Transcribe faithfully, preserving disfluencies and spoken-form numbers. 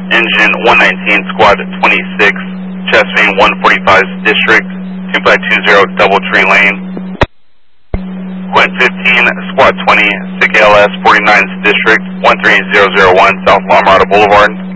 Engine one nineteen, Squad twenty-six, Chest Vein one forty-five District, two five two zero Doubletree Lane. Quint fifteen, Squad twenty, S I C A L S forty-nine District, one three zero zero one South La Mirada Boulevard.